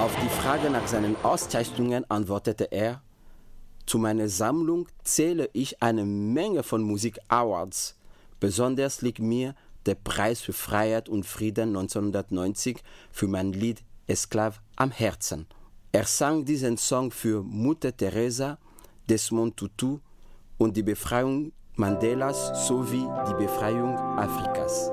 Auf die Frage nach seinen Auszeichnungen antwortete er: Zu meiner Sammlung zähle ich eine Menge von Musik-Awards. Besonders liegt mir der Preis für Freiheit und Frieden 1990 für mein Lied Esclave am Herzen. Er sang diesen Song für Mutter Teresa, Desmond Tutu und die Befreiung Mandelas sowie die Befreiung Afrikas.